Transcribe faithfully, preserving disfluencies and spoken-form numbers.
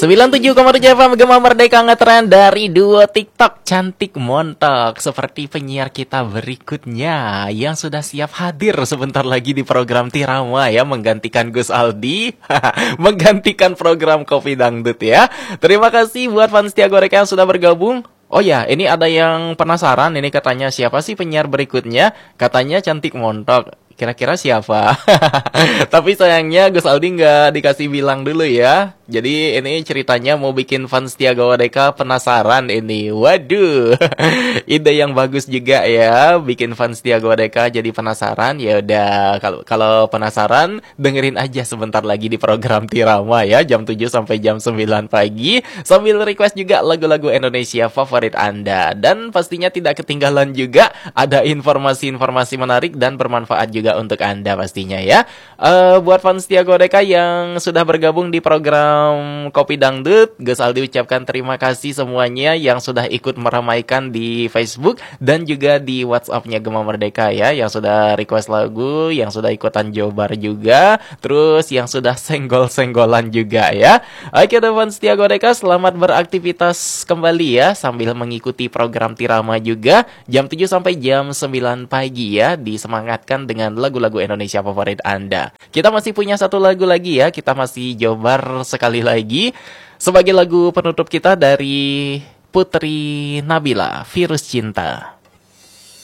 sembilan puluh tujuh koma tujuh F M Gema Merdeka ngetren dari duo TikTok Cantik Montok. Seperti penyiar kita berikutnya yang sudah siap hadir sebentar lagi di program Tirama ya, menggantikan Gus Aldi, menggantikan program Kopi Dangdut ya. Terima kasih buat fans Tiago Reka yang sudah bergabung. Oh ya, ini ada yang penasaran, ini katanya siapa sih penyiar berikutnya? Katanya Cantik Montok. Kira-kira siapa? Tapi sayangnya Gus Aldi nggak dikasih bilang dulu ya. Jadi ini ceritanya mau bikin fans Tiago Wadeka penasaran ini. Waduh, ide yang bagus juga ya, bikin fans Tiago Wadeka jadi penasaran. Ya udah, kalau kalau penasaran dengerin aja sebentar lagi di program Tirama ya, jam tujuh sampai jam sembilan pagi. Sambil request juga lagu-lagu Indonesia favorit Anda. Dan pastinya tidak ketinggalan juga ada informasi-informasi menarik dan bermanfaat juga untuk Anda pastinya ya. Uh, buat fans Tiago Wadeka yang sudah bergabung di program Kopi Dangdut, Gus Aldi ucapkan terima kasih semuanya yang sudah ikut meramaikan di Facebook dan juga di WhatsApp-nya Gema Merdeka ya, yang sudah request lagu, yang sudah ikutan jobar juga, terus yang sudah senggol-senggolan juga ya. Oke, fans Tiago Wadeka, selamat beraktivitas kembali ya sambil mengikuti program Tirama juga jam tujuh sampai jam sembilan pagi ya, disemangatkan dengan lagu-lagu Indonesia favorit Anda. Kita masih punya satu lagu lagi ya, kita masih jobar sekali lagi sebagai lagu penutup kita dari Putri Nabila, Virus Cinta.